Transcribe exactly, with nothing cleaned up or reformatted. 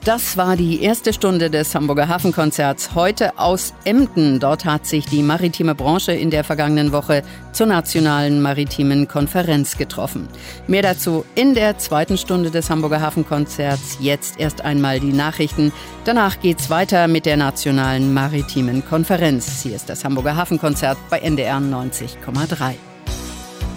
Das war die erste Stunde des Hamburger Hafenkonzerts, heute aus Emden. Dort hat sich die maritime Branche in der vergangenen Woche zur Nationalen Maritimen Konferenz getroffen. Mehr dazu in der zweiten Stunde des Hamburger Hafenkonzerts. Jetzt erst einmal die Nachrichten. Danach geht's weiter mit der Nationalen Maritimen Konferenz. Hier ist das Hamburger Hafenkonzert bei N D R neunzig Komma drei.